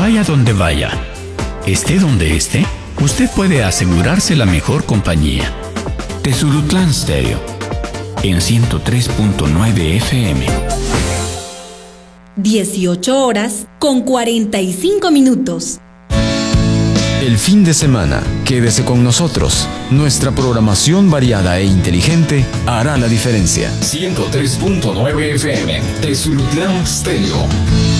Vaya donde vaya, esté donde esté, usted puede asegurarse la mejor compañía. Tezulutlán Stereo, en 103.9 FM. 18:45. El fin de semana, quédese con nosotros. Nuestra programación variada e inteligente hará la diferencia. 103.9 FM, Tezulutlán Stereo.